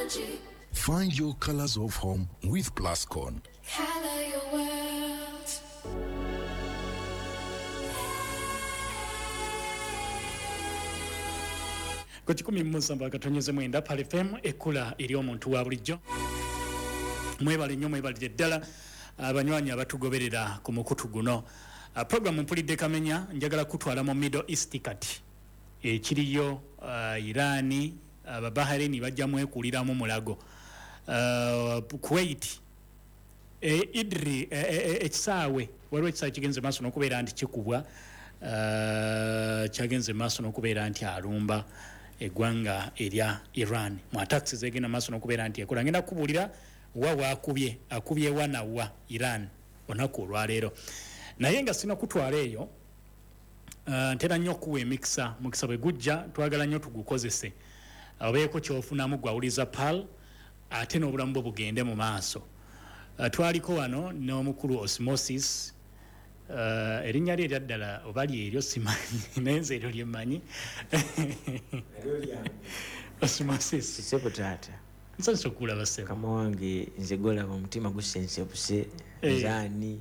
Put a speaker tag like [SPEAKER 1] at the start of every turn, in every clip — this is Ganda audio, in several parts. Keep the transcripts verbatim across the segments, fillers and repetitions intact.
[SPEAKER 1] energy.
[SPEAKER 2] Find your colors of home with Plascon.
[SPEAKER 1] Color your world.
[SPEAKER 3] Kwa kikumi musamba katonyeze mwenda pale F M ekula eri omuntu wa bulijjo. Mwebale nnyo mwebalire ddala abanywanyi abatugoberera ku mukutu guno. Uh, program mpulidde kamenya njagala kutwala mu Middle East kati. Ekiriyo uh, Irani ababahari uh, bajja mwekulira mu mulago. Uh, Kuwait e idri ekisaawe e, e, waliwo ekisaawe kigenze maaso n'okubeera nti kikubwa uh, kyagenze maaso n'okubeera nti alumba eggwanga erya Iran mu attacks zegenda maaso n'okubeera nti ekola ngenda kubuulira wa waakubye akubye wana wa Iran onaku olwaleero naye nga sina kutwala eyo uh, ntera nnyo okuwa emikisa mukisa bwe gujja twagala nnyo tugukozese obeeko kyofunamu gwawuliza pal ate n'obulamu bwe bugende mu maaso. Uh, twaliko wano n'omukulu Osmosis uh, erinnya lye erya ddala oba lyeryo simanyi naye nze eryo lyemmanyi Osmosis
[SPEAKER 4] sisebo taata
[SPEAKER 3] nsanyusa okulaba ssebo
[SPEAKER 4] kama wange nze golaba omutima gusensebuse nzaani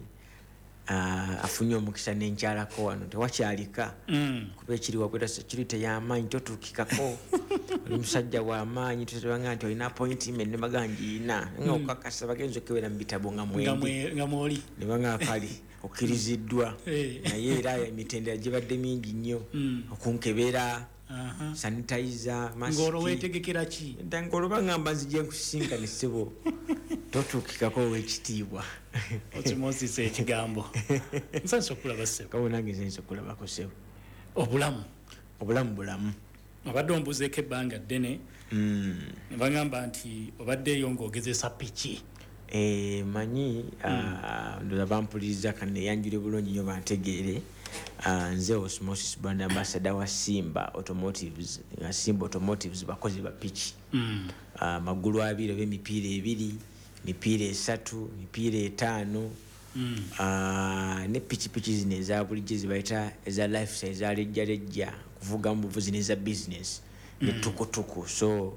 [SPEAKER 4] Uh, afunye omukisa n'enkyalako wano tewakyalika
[SPEAKER 3] mm.
[SPEAKER 4] kuba ekiriwa kweta security y'amaanyi totuukikako oli musajja w'amaanyi tutebanga nti olina appointment ne baganji ina nga okakasa bagenzi okebera mu bitabo nga mwembi
[SPEAKER 3] nga mwoli
[SPEAKER 4] ne banga akali okkiriziddwa naye era emitendera gibadde mingi nnyo okunkebera
[SPEAKER 3] Uh-huh.
[SPEAKER 4] sanitizer mask
[SPEAKER 3] ngoro wetegekera ki
[SPEAKER 4] ndangolo bangamba nzije nkusinga ne sebo totukikako wekitiibwa
[SPEAKER 3] Osmosis ekigambo nsanso okulaba sebo
[SPEAKER 4] kawo nange nsanso okulaba ko sebo
[SPEAKER 3] obulamu
[SPEAKER 4] obulamu bulamu
[SPEAKER 3] obadde ombuzeeko ebbanga ddene
[SPEAKER 4] mm.
[SPEAKER 3] ne bagamba nti obaddeeyo ng'ogezesa piki
[SPEAKER 4] e, manyi mm. uh, ndoza bampuliriza kane yanjule bulungi nnyo bantegeere uh, nze Osmosis brand ambassador wa Simba Automotives nga Simba Automotives bakozi ba piki
[SPEAKER 3] mm.
[SPEAKER 4] uh, magulu abiri oba emipiira ebiri mipiira esatu mipiira etaano mm. uh, ne piki piki zino eza bulijjo zibayita eza lifestyle eza lejjalejja kuvuga mu buvuzi n'eza business mm. ne tukutuku so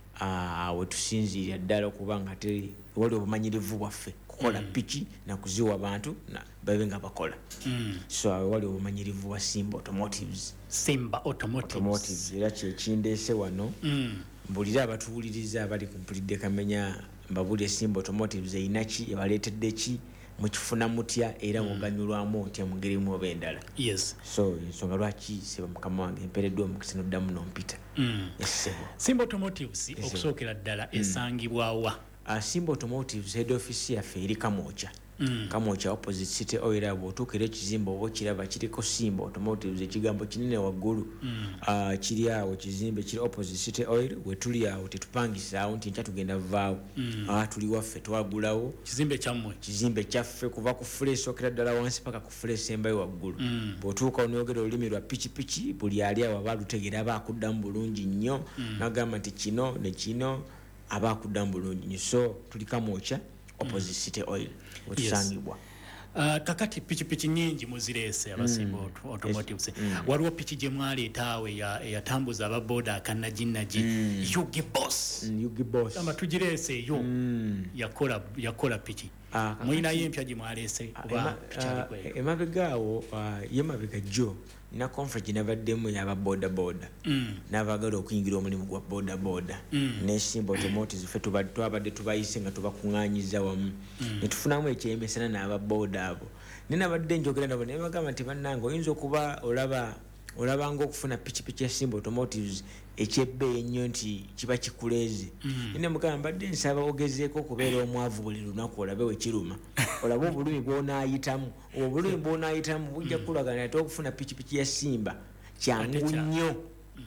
[SPEAKER 4] uh, wetusinziirira ddala okuba nga te wali obumanyirivu bwaffe kukola mm. piki na kuziwa abantu na babe nga bakola mm. so wali obumanyirivu wa Simba Automotives
[SPEAKER 3] Simba Automotives,
[SPEAKER 4] Automotives. Era kyekindeese wano mm. mbulira abatuwuliriza abali kumpulidde kamenya mbabulire Simba Automotives einaki ebaleetedde ki mukifuna mutya era muganyulwamu mm. otya mugeri mu obendala
[SPEAKER 3] yes
[SPEAKER 4] so ensonga lwaki seba mukama wange mpereddwa omukisa n'oddamu n'ompita
[SPEAKER 3] mm.
[SPEAKER 4] yes,
[SPEAKER 3] Simba Automotives yes, okusookera ddala mm. esangibwawa
[SPEAKER 4] uh, Simba Automotives head office yaffe eri Kamwocha mm. Kamwocha opposite City Oil abo tukire kizimba obo kiraba kiriko Simba Automotives ekigambo kinene waggulu mm. uh, kiri awo kizimbe kiri opposite City Oil wetuli awo tetupangisa awo nti ncha tugenda vaawo mm. uh, tuli waffe twagulawo
[SPEAKER 3] kizimbe kyammwe
[SPEAKER 4] kizimbe kyaffe kuva ku fresh okera ddala wansi paka ku fresh embayo waggulu mm. botuuka onogera olulimi lwa pichi pichi buli ali awo abalutegera abakuddamu bulungi nnyo mm. nagamba nti kino ne kino abakuddamu bulungi nnyo so tuli Kamwocha opposite City Oil wetusangibwa
[SPEAKER 3] yes. Uh, kakati pichi pichi nyingi muzirese abasimba mm. Automotives yes. mm. waliwo pichi gye mwaleetaawe yatambuza aba boda akanajinaji mm. Yugi Boss
[SPEAKER 4] mm, Yugi Boss
[SPEAKER 3] kama tugirese yo mm. yakola yakola pichi ah, mwina yempya gye mwaleese kuba pichi aliko
[SPEAKER 4] uh, emabegaawo uh, yemabega jo na conference nabaddemu yaba boda boda mm. nabagala okuyingira omulimu gwa boda boda mm. ne Simba Automotives fe twabadde tubayise nga tubakuŋŋaanyiza wamu mm. ne tufunamu ekyemesana n'aba boda abo nenabadde njogera nabo ne bagamba nti bannange oyinza okuba olaba olabanga okufuna pichi pichi ya Simba Automotives ekyebbeeyi ennyo nti kiba kikuleeze mm. ne mugamba mbadde nsaba ogezeeko okubeera omwavu buli lunaku olabe wekiruma olaba obulumi bw'onaayitamu obulumi bw'onaayitamu bujja kulagana ate okufuna pichi pichi ya Simba kyangu nnyo mm.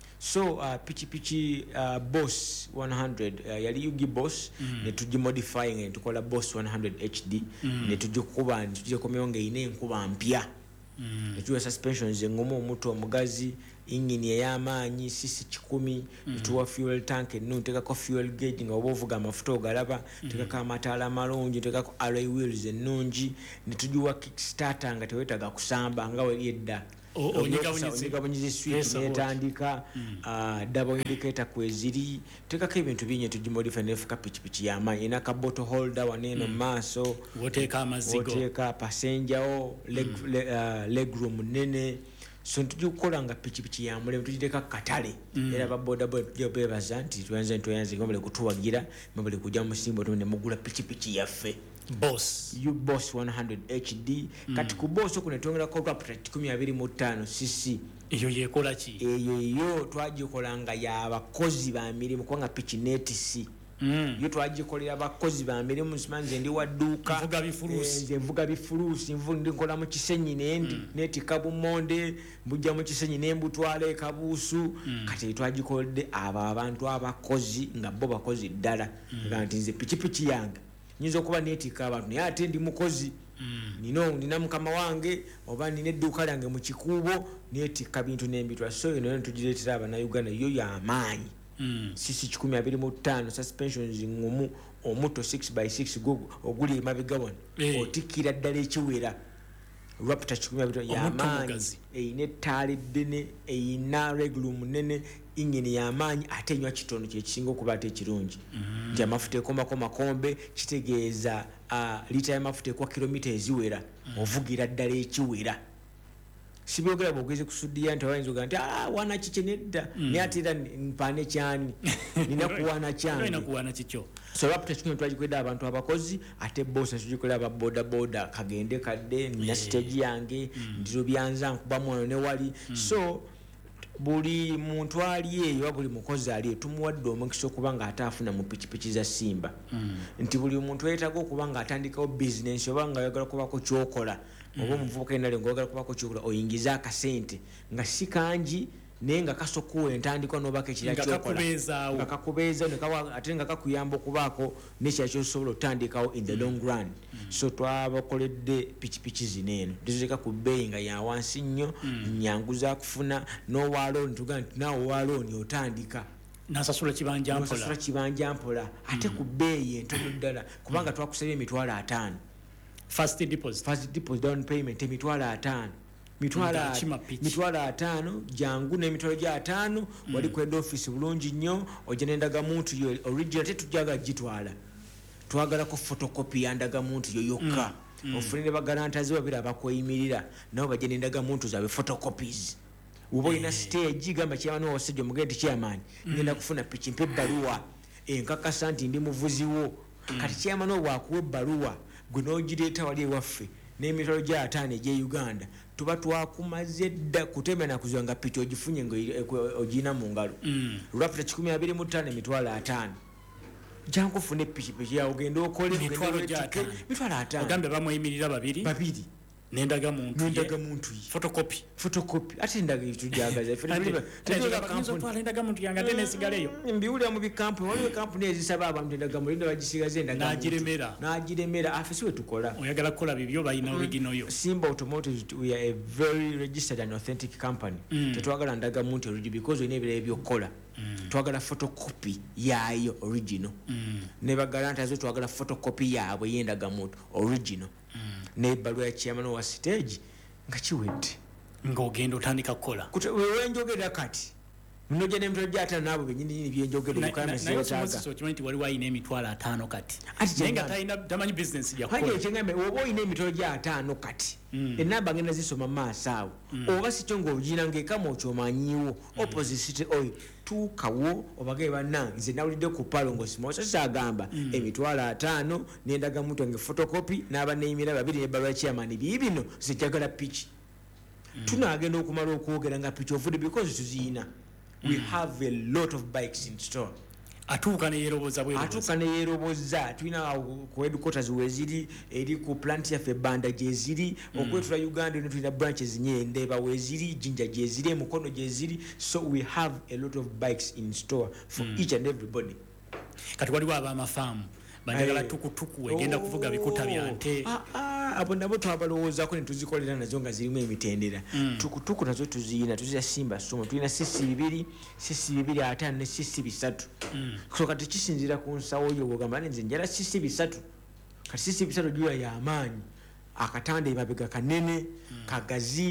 [SPEAKER 4] so uh, pichi pichi uh, Boss one hundred uh, yali Yugi Boss mm. ne tugimodifying ne tukola Boss one hundred H D mm. ne tugikuba ne tugikomyewo ng'eyina enkuba mpya mm. etuwa suspensions engomo omuto omugazi engine ey'amaanyi sisi kikumi mm. tuwa fuel tank ennungi tekako fuel gauge nga oba ovuga amafuta ogalaba mm. tekako amataala amalungi tekako alloy wheels ennungi ne tugiwa kickstarter nga tewetaga kusamba nga weri edda onyigabonyizi switch netandika double indicator kweziri tekako ebintu bingi tugimodify nefuka pichipichi yamaanyi ina ka bottle holder waneno maaso
[SPEAKER 3] woteeka amazigo
[SPEAKER 4] woteeka passenger o leg, mm. le, uh, leg room nene so tujukola nga pichipichi ya mule tujiteka katale mm. era ba boda boda tujobe bazanti tuanze tuanze ngombe kutuwagira mbele kuja musimbo tumene mugula pichipichi yaffe
[SPEAKER 3] boss
[SPEAKER 4] you boss one hundred H D mm. kati ku boss kuna tongera ko rapid kumi abiri mu ttaano cc
[SPEAKER 3] iyo yekola ki
[SPEAKER 4] eyo yo twajikolanga ya bakozi ba mirimu kwanga pichi netisi Mm. yo twajikolera abakozi ba mirimu simanze ndi waduka
[SPEAKER 3] mvuga bifurusi
[SPEAKER 4] nze mvuga bifurusi mvu ndi nkola mu kisenyi nendi mm. neti kabumonde mbujja mu kisenyi nembutwale kabusu mm. kati twajikolde aba abantu abakozi nga bo bakozi ddala nga nti nze pichipichi yange nyinza okuba neti kabantu naye ate ndi mukozi mm. nino nina mukama wange oba nina edduuka lyange mu kikuubo neti kabintu nembitwa so eno tugireetera abana Uganda yo y'amaanyi Mm. sisi kikumi abiri mu ttaano suspensions ngumu omuto six by six gugu oguli mabega wano hey. otikira ddala ekiwera raptor kikumi abiri y'amaanyi eyina ettaala eddene eyina regulum nene ingini y'amaanyi ate enywa kitono kyekisinga okuba ate ekirungi mm. nti amafuta ekomako makombe kitegeeza uh, lita y'amafuta ekwa kilomita eziwera mm. ovugira ddala ekiwera sibyogera bogeze kusudia nti abayinza oga nti ah wana kiche nedda mm. ne atira mpane kyani nina kuwana kyani
[SPEAKER 3] nina kuwana kicho
[SPEAKER 4] so raptor kino twajikweda abantu abakozi ate boss tujikweda aba boda boda kagende kadde nina stage yange mm. ndiro byanza nkuba mwono ne wali mm. so buli muntu ali eyo buli mukozi ali tumuwadde omukisa okubanga atafuna mu pichipichi za Simba mm. nti buli muntu yetaga okubanga atandikawo business obanga yagala kubako kyokola obo muvuka inale ngogala kubako kyokola oyingiza akasente nga sikanji nenga kasokuwa entandiko nobaka ekira kyokola nga kakubeza ne kawa atenga kakuyamba kubako nesha kyo solo tandikawo in the mm. long run mm. so twabakoledde pichipichi zineno tuzeka ku beyinga ya wansi nnyo mm. nyanguza kufuna no walo ntugana nawo walo ni otandika
[SPEAKER 3] nasasula kibanja mpola
[SPEAKER 4] nasasula kibanja mpola ate mm. ku beyi entono ddala kubanga mm. twakusabye emitwalo ataano
[SPEAKER 3] first deposit
[SPEAKER 4] first deposit down payment emitwalo ataano mitwala mitwala atano jangu ne mitwala ja atano mm. wali kwenda office bulungi nnyo ojenendaga muntu yo original tetujaga jitwala twagala ko photocopy yandaga muntu yo yokka mm. mm. ofunire bagarantazi babira bakoyimirira nabo bajenendaga muntu zabe photocopies ubo ina stage gamba kyamano wasejo mugenti chairman mm. ngenda kufuna pichi mpe baluwa enkaka santi ndi muvuzi wo mm. kati kyamano wakuwe baluwa guno jireta wali waffe n'emitwalo gya ataano gye Uganda tuba twakumaze dda kutema na kuzwanga picho ogifunye ngo ogina mu ngalo mm. raptor kikumi abiri mu ttaano emitwalo ataano jangu fune pichipichi ya ogenda okole
[SPEAKER 3] mitwalo gya ataano
[SPEAKER 4] mitwalo ataano
[SPEAKER 3] ogambe bamweyimirira babiri
[SPEAKER 4] babiri
[SPEAKER 3] nendaga muntu
[SPEAKER 4] nendaga muntu
[SPEAKER 3] photocopy
[SPEAKER 4] photocopy ate ndaga tujagaza
[SPEAKER 3] filipe tujagaza kampuni twala ndaga muntu yanga tene sigaleyo
[SPEAKER 4] mbiuli mu bikampuni waliwo kampuni ezisaba abantu ndaga mulindo bagisigaze ndaga
[SPEAKER 3] najiremera
[SPEAKER 4] najiremera afisiwe tukola
[SPEAKER 3] oyagala kola bibyo bayina original yo
[SPEAKER 4] Simba Automotive we are a very registered and authentic company mm. tetwagala ndaga muntu original because ine bile ebyo kola mm. twagala photocopy yayo original mm. ne bagaranta zo twagala photocopy yabo yendaga muntu original mm. ne balwa chairman wa stage nga chiwedde
[SPEAKER 3] ngogendo tandika kola
[SPEAKER 4] kuti wewe njogera kati mnoje ne mtoja ata nabo benyini nyini byenjogera ukama siyataga
[SPEAKER 3] so chimenti wali wa ine mitwala atano kati nenga taina tamanyi business ya kola
[SPEAKER 4] haje chengambe obo ine mitoja atano kati mm. enaba ngena zisoma masawo mm. oba sichongo ojina nge kama ochomanyiwo mm. opposite oil tu kawo obage bana nze nawulide ku palongo simosa sagamba mm. emitwala atano nendaga muntu nge photocopy naba neimira babiri ne balwa chairman bibino sijagala pitch mm. tunagenda okumala okwogera nga pitch of because tuzina we have a lot of bikes in store
[SPEAKER 3] atuka ne yeroboza bwe
[SPEAKER 4] atuka ne yeroboza tuina ku headquarters weziri eri ku plant ya febanda jeziri mm. okwetula Uganda ne tuina branches nyende ba weziri jinja jeziri mukono jeziri so we have a lot of bikes in store for mm. each and everybody
[SPEAKER 3] kati wali wa amafamu bandagala tukutuku egenda kuvuga bikuta byante
[SPEAKER 4] ah ah abo nabo twabalowoza ko netuzikolera nazo nga zirimu emitendera mm. tukutuku nazo tuzina tuzia Simba somo tulina sisi bibiri sisi bibiri atano ne sisi bisatu mm. so kati kisinzira ku nsawo yo gogamba nze njala sisi bisatu kati sisi bisatu jua ya amanyi akatande mabega kanene mm. kagazi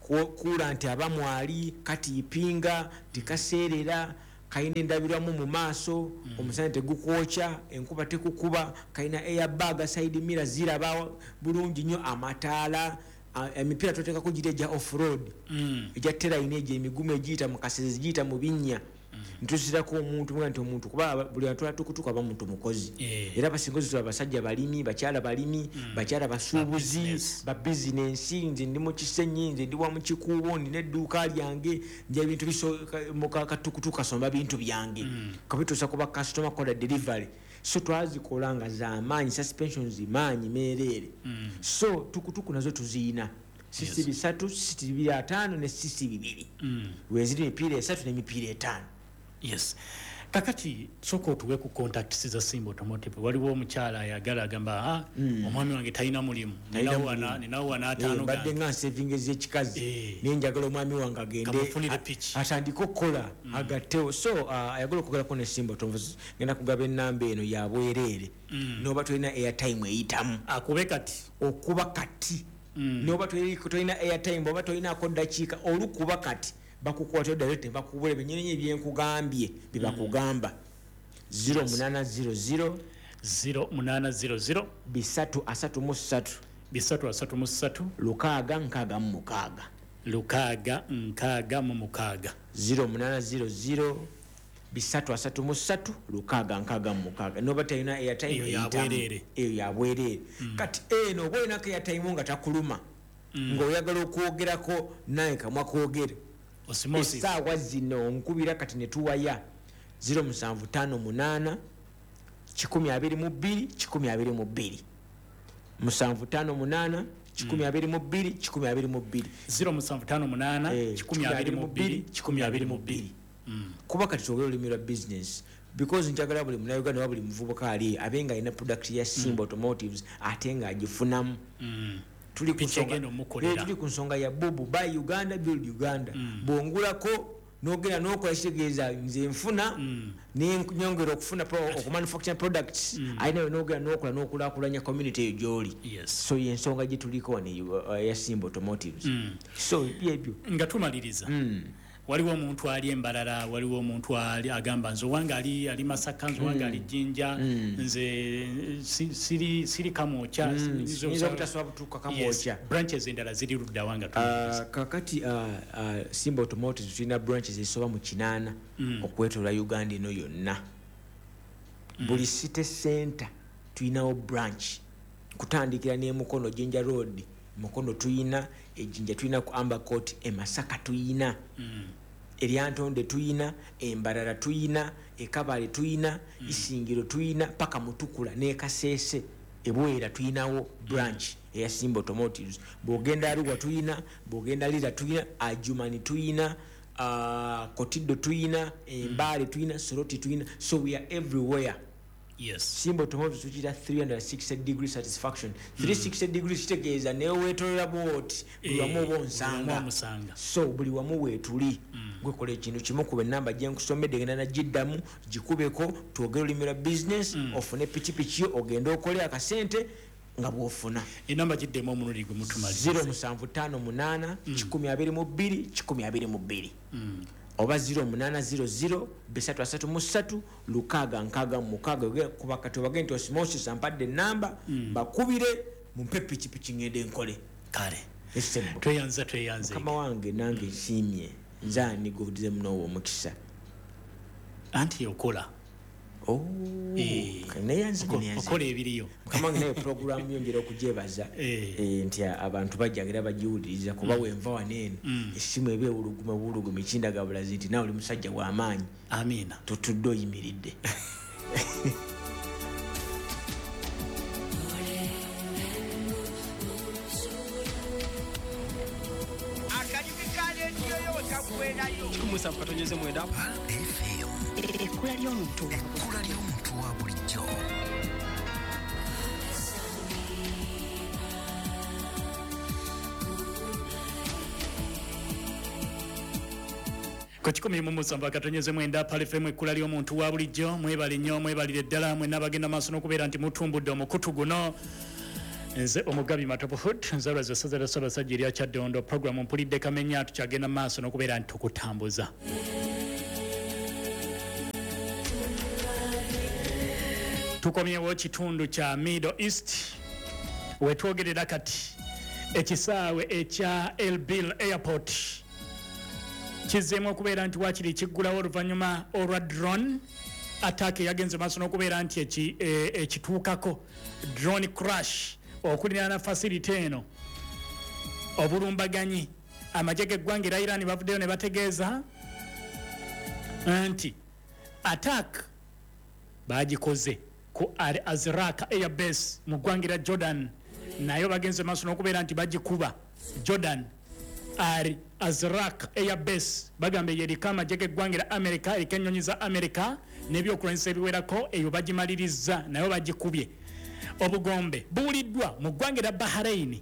[SPEAKER 4] kuula nti abamwali katiipinga tekaseerera kayina endabirwamu mu maaso mm. omusana tegukwokya enkuba tekukuba kayina airbag side mirror ziraba bulungi nnyo amataala emipiira toteekako gira eja off-road mm. eja terrain ejo emigumu egiyita mu kaseze giyita mu binnya ntusirako omuntu nga nti omuntu kuba buli atwala tukutuka aba muntu mukozi yeah. era basingozi tu abasajja balimi bakyala balimi mm. bakyala basuubuzi ba business nze ndi mu kisenyi nze ndi wa mu kikuubo nina edduuka lyange ndi ebintu biso mukakatukutuka somba bintu byange mm. kabituusa kuba customer code delivery so twazikola nga z'amaanyi suspensions maanyi meereere mm. so tukutuku nazo tuziina sisi yes. bisatu sisi bibiri ataano ne sisi bibiri mm. weziri emipiira esatu n'emipiira etaano.
[SPEAKER 3] Yes. Kakati soko otuwe ku contacts za Simba Automotive waliwo omukyala ayagala agamba ah mm. omwami wange talina mulimu ninawo wana ninawo wana ataano
[SPEAKER 4] e, badde nga saving ez'ekikazi e. nenjagala omwami wange agende atandika okukola mm. agatteo so uh, ayagala okugalako ne Simba Automotive genda kugaba ennamba eno ya bwereere mm. noba tulina airtime eyitamu
[SPEAKER 3] akube kati
[SPEAKER 4] okuba kati mm. noba tulina airtime oba tulinaako ddakiika olukuba kati bakukwata direct bakubule benyenye ebyenkugambye bibakugamba zero munana zero zero
[SPEAKER 3] zero munana zero zero
[SPEAKER 4] bisatu asatu mu ssatu
[SPEAKER 3] bisatu asatu mu ssatu
[SPEAKER 4] lukaaga nkaaga mu mukaaga
[SPEAKER 3] lukaaga nkaaga mu mukaaga
[SPEAKER 4] zero munana zero zero bisatu asatu mu ssatu lukaaga nkaaga mu mukaaga noba talina airtime
[SPEAKER 3] eyo yabwereere
[SPEAKER 4] eyo yabwereere mm. kati eno boyina ko airtime nga takuluma mm. ng'oyagala okwogerako naye kamwa kwogere
[SPEAKER 3] osimosis
[SPEAKER 4] essaawa zino nkubira kati ne tuwaya zero musanvu ttaano munaana kikumi abiri mu bbiri kikumi abiri mu bbiri musanvu ttaano munaana kikumi abiri mu bbiri kikumi abiri mu bbiri
[SPEAKER 3] zero musanvu ttaano munaana kikumi abiri mu bbiri kikumi abiri mu bbiri
[SPEAKER 4] kuba kati twogera olulimi lwa business because njagala buli munauganda wa buli muvubuka ali abe nga alina product ya Simba Automotives ate nga agifunamu tuli ku nsonga ya bubu buy Uganda build Uganda mm. bongulako nogera nokola kitegeeza nze nfuna mm. nenyongera okufuna pro, okumanufacturing products mm. ayina nogera nokola nokulakulanya community eyo gyoli
[SPEAKER 3] yes.
[SPEAKER 4] so yensonga gye tuliko ne uh, ya Simba Automotives mm. so byebyo
[SPEAKER 3] nga tumaliriza mm. waliwo omuntu ali embalala waliwo omuntu ali agamba nze wange ali ali Masaka nze wange ali Jinja
[SPEAKER 4] mm.
[SPEAKER 3] nze siri siri Kamwokya
[SPEAKER 4] nizo mm. butaswa butuka Kamwokya
[SPEAKER 3] yes. branches endala ziri ludda wanga
[SPEAKER 4] uh, kakati uh, uh, Simba Automotives tulina branches ezisoba mu kinaana mm. okwetola Uganda eno yonna mm. buli city center tulinawo branch kutandikira ne Mukono Jinja Road Mukono tuyina ejinja tuyina ku Amber Court e Masaka tuyina mm. Eryantonde tuyina embarara tuyina ekabale tuyina mm. Isingiro tuyina paka Mutukula ne Kasese ebwera tuyinawo branch mm. eya Simba Automotives bogenda Arua tuyina bogenda Lira tuyina Ajumani tuyina uh, Kotido tuyina Embale mm. tuyina Soroti tuyina so we are everywhere.
[SPEAKER 3] Yes.
[SPEAKER 4] Simba Automotives which is three hundred sixty degree satisfaction. Mm. three hundred sixty degrees kitegeeza ne wetolera bwoti buli wamu bonsanga. So buli wamu wetuli mm. gwekola ekintu kimu ku namba gye nkusomedde genda na jiddamu gikubeko twogere olulimi lwa business mm. ofune pikipiki ogenda okole akasente nga bwofuna
[SPEAKER 3] enamba jiddemu omulundi gwe mutumaliza
[SPEAKER 4] zero musanvu ttaano munaana kikumi abiri mu bbiri kikumi abiri mu bbiri oba zero munana zero zero bisatu asatu mu ssatu lukaaga nkaaga mu mukaaga kuba kati obage nti osimosis ampadde ennamba mm. bakubire mumpe pikipiki ngende nkole
[SPEAKER 3] kale tweyanza tweyanze
[SPEAKER 4] kama wange nange nsiimye mm. nzaani godize munowo omukisa
[SPEAKER 3] anti okola
[SPEAKER 4] oh eh neyanze
[SPEAKER 3] okola ebiriyo
[SPEAKER 4] kama wange nayo program yongera okugyebaza
[SPEAKER 3] eh
[SPEAKER 4] e, nti abantu bajjagira bagiwuliriza kuba mm. wenva wanene mm. esimu ebe uluguma buluguma ekindaga bulazi nti nawe oli musajja w'amaanyi
[SPEAKER 3] amina
[SPEAKER 4] tutudde oyimiridde
[SPEAKER 1] Musa katonyeze mwenda
[SPEAKER 5] ekula ly'omuntu
[SPEAKER 2] ekula ly'omuntu wa bulijjo
[SPEAKER 3] Kwa kikumi mu musamba katonyeze mwenda pale femu ekula ly'omuntu wa bulijjo mwebale nnyo mwebalire ddala mwe nabagenda maaso n'okubeera nti mutumbudde omukutu guno nze omugabi matopo hood nzalwa za sazara sabasajja erya Kyaddondo program mpulidde kamenya tukyagenda maaso n'okubeera nti tukutambuza tukomyewo kitundu kya Middle East wetwogerera kati ekisaawe ekya Erbil Airport kizeemu okubeera nti wakiri kiggulawo oluvannyuma olwa drone attack yagenze maaso n'okubeera nti ekituukako drone crash okuliraana facility eno obulumbaganyi amagye g'eggwanga erya Iran bavuddeyo ne bategeeza nti attack bagikoze ku Al Azraq Air Base mu ggwanga erya Jordan nayo bagenze maaso n'okubeera nti bagikuba Jordan Al Azraq Air Base bagambe yeriko amagye g'eggwanga erya America eriko ennyonyi za America n'ebyokulwanyisa ebiwerako eyo bagimaliriza nayo bagikubye obugombe buuliddwa mu ggwanga erya Bahrain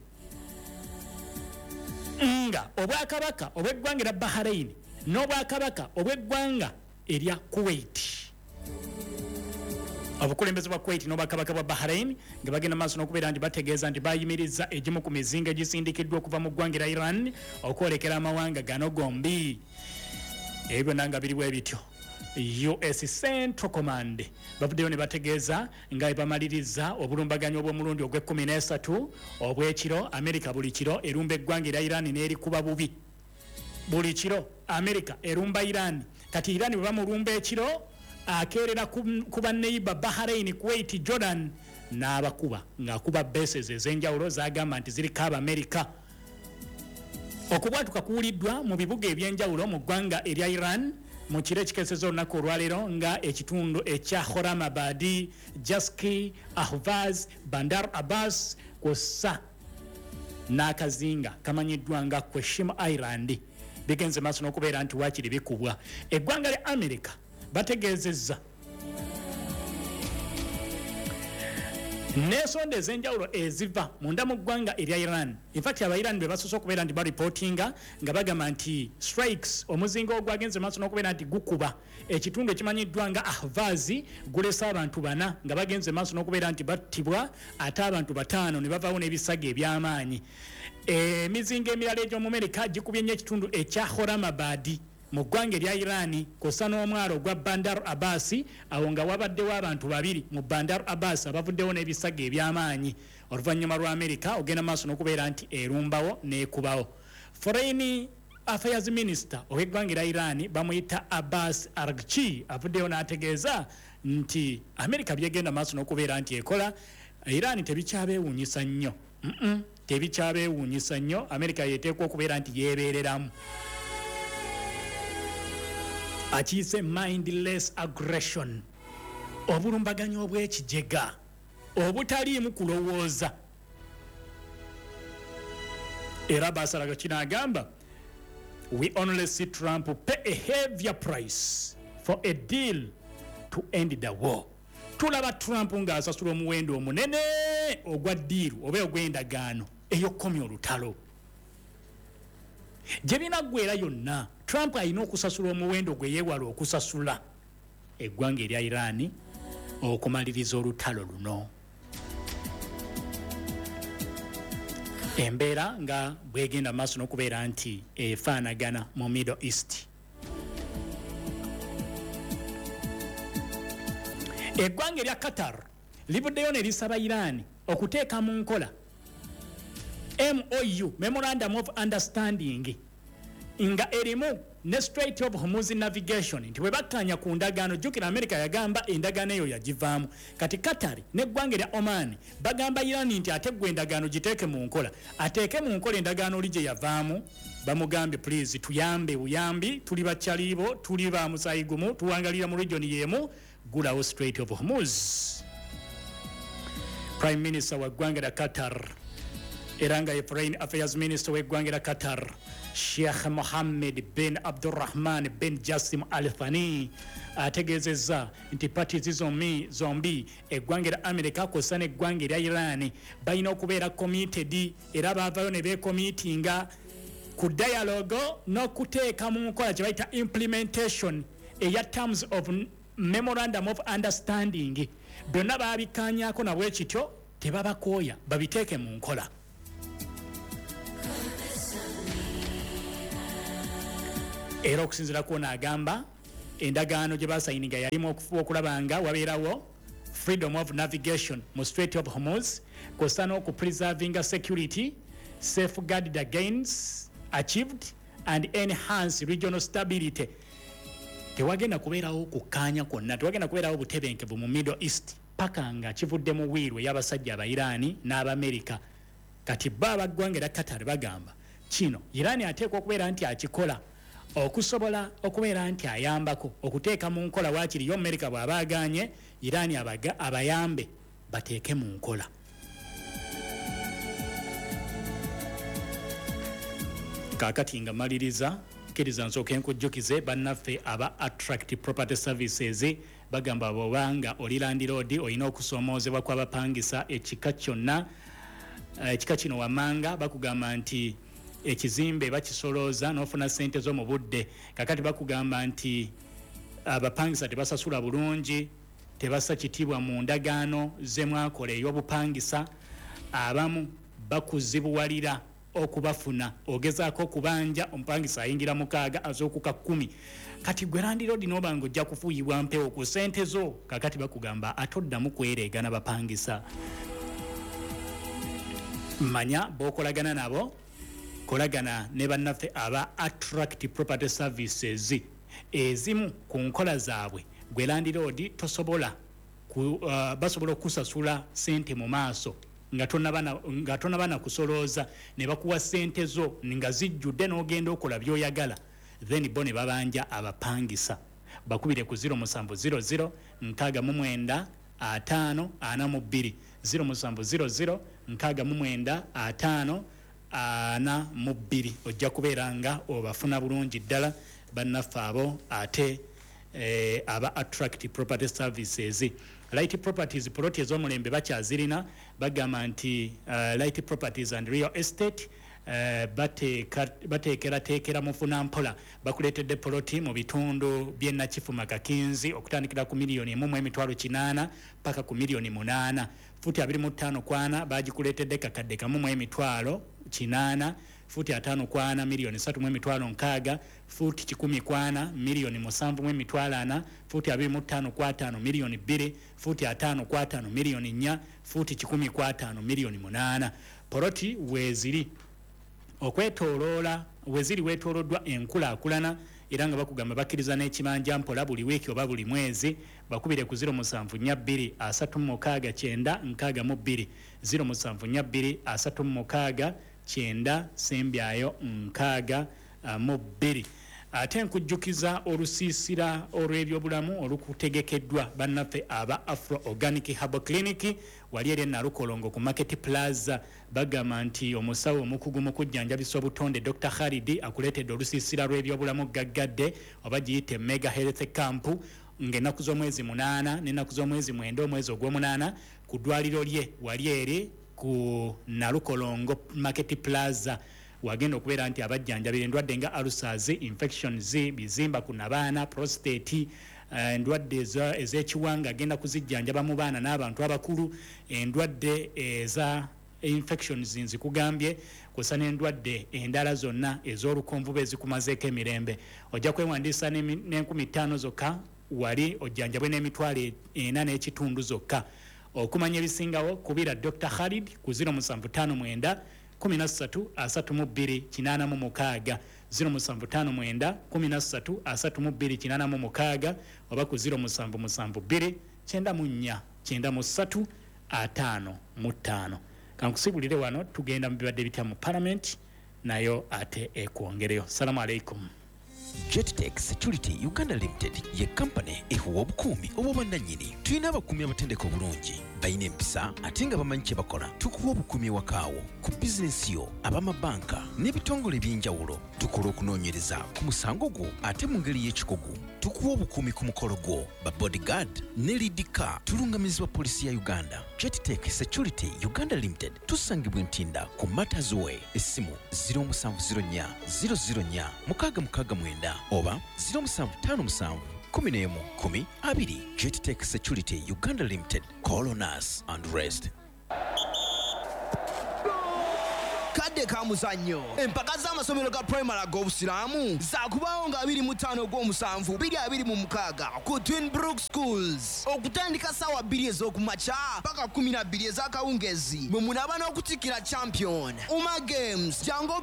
[SPEAKER 3] nga obwakabaka obw'eggwanga erya Bahrain n'obwakabaka obw'eggwanga erya Kuwait obukulembeze bwa Kuwait n'obwakabaka bwa Bahrain nga bagenda maaso n'okubeera nti bategeeza nti bayimiriza egimu ku mizinga egisindikiddwa okuva mu ggwanga erya Iran okwolekera amawanga gano gombi ebyo nanga biriwo ebityo U S Central Command bavuddeyo ne bategeeza nga bamaliriza obulumbaganyi obw'omulundi ogw'ekkumi n'esatu obw'ekiro America buli kiro erumba eggwanga erya Iran n'erikuba bubi buli kiro America erumba Iran kati Iran bwe bamulumba ekiro akeerera ku banneiba Bahrain Kuwait Jordan n'abakuba ng'akuba bases ez'enjawulo zagamba nti ziriko Abamerica okubwatuka kuwuliddwa mu bibuga eby'enjawulo mu ggwanga erya Iran mu kiro ekikeseza olunaku olwaleero nga ekitundu ekya Horamabad, Jaski, Ahvaz, Bandar Abbas kw'ossa n'akazinga kamanyiddwa nga Qashim Island bigenze maaso n'okubeera nti waakiri bikubwa eggwanga lya America bategeezezza n'ensonda ez'enjawulo eziva munda mu ggwanga erya Iran infact aba-Iran be basoose okubeera nti baripotinga nga bagamba nti strikes omuzinga ogwagenze maaso n'okubeera nti gukuba ekitundu ekimanyiddwa nga Ahvaz gulesa abantu bana nga bagenze maaso n'okubeera nti battibwa ate abantu bataano ne bavaawo n'ebisago eby'amaanyi emizinga emirala egy'omu America gikubye nnyo ekitundu ekya Horamabad mu ggwanga erya Iran kosa n'omwalo gwa Bandar Abbas awo nga wabaddewo abantu babiri mu Bandar Abbas abavuddewo n'ebisago eby'amaanyi oluvannyuma lwa America ogenda maaso n'okubeera nti erumbawo n'ekubawo Foreign Affairs Minister ow'eggwanga erya Iran bamuyita Abbas Araghchi avuddeyo n'ategeeza nti America byegenda maaso n'okubeera nti ekola Iran tebikyabeewuunyisa nnyo tebikyabeewuunyisa nnyo America yeteekwa okubeera nti yeebeereramu akiyise mindless aggression obulumbaganyi obw'ekijega obutaliimu kulowooza era Abbas Araghchi n'agamba we only see Trump pay a heavier price for a deal to end the war tulaba Trump ng'asasula omuwendo omunene ogwa ddiiru oba ogw'endagaano ey'okkomya olutalo gye binaggwera yonna Trump alina okusasula omuwendo gwe yeewala okusasula eggwanga erya Iran okumaliriza olutalo luno embeera nga bwegenda maaso n'okubeera nti efaanagana mu Middle East eggwanga erya Qatar livuddeyo ne lisaba Iran okuteeka mu nkola M O U Memorandum of Understanding nga erimu ne Strait of Hormuz navigation nti bwe bakkanya ku ndagaano jjukira America yagamba endagaano eyo yagivaamu kati Qatar n'eggwanga erya Oman bagamba Iran nti ate gwe endagaano giteeke mu nkola ateeke mu nkola endagaano oli gye yavaamu bamugambye please tuyambe buyambi tuli bakyaliibo tuli ba musaayi gumu tuwangalira mu region y'emu gulawo Strait of Hormuz Prime Minister wa ggwanga erya Qatar era nga ye Foreign Affairs Minister w'eggwanga erya Qatar Sheikh Mohammed bin Abdurrahman bin Jassim Al Thani ategeezezza nti parties zombi zombi eggwanga erya America kw'ossa n'eggwanga erya Iran balina okubeera committed era baavaayo ne beekomitinga ku dialogue n'okuteeka mu nkola kye bayita implementation eya terms of memorandum of understanding byonna baabikkaanyaako nabwe kityo tebabakooya babiteeke mu nkola. Era okusinziira kwona agamba endagaano gye basayininga yalimu okufuba okulaba nga wabeerawo freedom of navigation mu Strait of Hormuz kw'ossa n'okupreservinga security, safeguard the gains achieved and enhance regional stability. Tewagenda kubeerawo kukkaanya kwonna, tewagenda kubeerawo butebenkevu mu Middle East paka nga kivudde mu wiirwe y'abasajja aba Irani n'Abamerika. Kati bo abaggwanga era Qatar bagamba kino Irani ateekwa okubeera nti akikola okusobola okubeera nti ayambako okuteeka mu nkola waakiri yo Amerika bw'abaaganye Irani abaga abayambe bateeke mu nkola. Kaakati nga maliriza kkiriza nsooke nkujjukize bannaffe aba Attract Property Services bagamba bw'obanga oli landlord olina okusoomoozebwa kw'abapangisa ekika kyonna ekika kino wammanga bakugamba nti ekizimbe bakisolooza n'ofuna ssente zo mu budde. Kakati bakugamba nti abapangisa tebasasula bulungi, tebassa kitiibwa mu ndagaano ze mwakola ey'obupangisa, abamu bakuzibuwalira okubafuna ogezaako okubanja omupangisa ayingira mukaaga azookuka kkumi. Kati gwe landlord n'obanga ojja kufuuyibwa mpewo ku ssente zo, kakati bakugamba atoddamu kwereegana bapangisa. Manya b'okolagana nabo kolagana ne bannaffe aba Attract Property Services. Ezimu ku nkola zaabwe gwe landlord tosobola ku, uh, basobola okusasula ssente mu maaso nga tonabana nga tonabana kusolooza ne bakuwa ssente zo nga zijjudde n'ogenda okola by'oyagala, then bo ne babanja abapangisa. Bakubire ku zero musanvu zero zero nkaaga mu mwenda ataano ana mu bbiri zero musanvu zero zero nkaaga mu mwenda ataano ana mu bbiri. Ojja kubeera nga obafuna bulungi ddala bannaffe abo ate eh, aba Attract Property Services. Light Properties poloti ez'omulembe bakyazirina bagamba nti uh, Light Properties and Real Estate uh, bateekerateekera mufuna mpola bakuleetedde poloti mu bitundu by'e Nakifuma Kakinzi okutandikira ku miliyoni emu mu emitwalo kinaana paka ku miliyoni munaana. Futi abiri mu ttaano kwana bagikuleetedde kakadde kamu mu emitwalo kinaana. Futi ataano kwana miliyoni satu mu emitwalo nkaaga. Futi kikumi kwana miliyoni musanvu mu emitwalo ana. Futi abiri mu ttaano kwataano miliyoni bbiri. Futi ataano kwataano miliyoni nnya. Futi kikumi kwataano miliyoni munaana. Poloti weeziri okwetooloola weeziri weetooloddwa enkulaakulana era nga bakugamba bakkiriza n'ekibanja mpola buli wiiki oba buli mwezi. Bakubire ku zero musanvu nnya bbiri asatu mu mukaaga kyenda nkaaga mu bbiri zero musanvu nnya bbiri asatu mu mukaaga kyenda sembyayo nkaaga mu bbiri. Ate nkujjukiza olusiisira olw'ebyobulamu olukutegekeddwa bannaffe aba Afro Organic Herbal Clinic wali eri Nalukolongo ku Market Plaza. Bagamba nti omusawo omukugu mu kujjanjabisa obutonde Doctor Khalidi akuleetedde olusiisira lw'ebyobulamu gaggadde oba giyite Mega Health Camp ng'ennaku z'omwezi munaana n'ennaku z'omwezi mwenda omwezi ogw'omunaana ku ddwaliro lye wali eri ku Nalukolongo Market Plaza. Wagenda okubeera nti abajjanjabira endwadde nga ulcers, infections, bizimba ku nabaana, prostate, endwadde ez'ekiwanga agenda kuzijjanjaba mu baana n'abantu abakulu, endwadde eza infections nzikugambye kusa n'endwadde endala zonna ez'olukonvuba ezikumazeeko emirembe. Ojja kwewandiisa n'enkumi ttaano zokka wali ojjanjabwe n'emitwalo ena n'ekitundu zokka. Okumanya ebisingawo kubira Doctor Khalid ku zero musanvu ttaano mwenda kumi na ssatu asatu mu bbiri kinaana mu mukaaga zero musanvu ttaano mwenda kumi na ssatu asatu mu bbiri kinaana mu mukaaga oba ku zero musanvu musanvu bbiri kyenda mu nnya kyenda mu ssatu ataano mu ttaano. Kankusibulire wano tugenda mu bibadde bitya mu Parliament nayo ate ekwongereyo. Salamu alaikum.
[SPEAKER 6] JetTech Security Uganda Limited ye company ehuwa obukuumi obw'obwannannyini. Tulina abakuumi abatendeka obulungi balina empisa ate nga bamanyi kye bakola. Tukuwa obukuumi ewakaawo ku bizinensi yo ab'amabanka n'ebitongole eby'enjawulo. Tukola okunoonyereza ku musango gwo ate mu ngeri y'ekikugu. Tukuwa obukuumi ku mukolo gwo ba bodyguard ne lead car. Tulungamizibwa poliisi ya Uganda. JetTech Security Uganda Limited tusangibwa Ntinda ku Matters Way. Essimu zero musanvu zero nnya zero zero nnya mukaaga mukaaga mwenda oba zero musanvu ttaano musanvu kumi n'emu kumi abiri. JetTech Security Uganda Limited. Call on us and rest.
[SPEAKER 7] kadde ka muzannyo. Empaka z'amasomero ga primary ag'obusiraamu zaakubaawo nga abiri mu ttaano ogw'omusanvu bbiri abiri mu mukaaga ku Twin Brook Schools. Okutandika ssaawa bbiri ez'okumakya paka kkumi na bbiri ez'akawungeezi mwe munaaba n'okutikkira champion. Uma Games jangu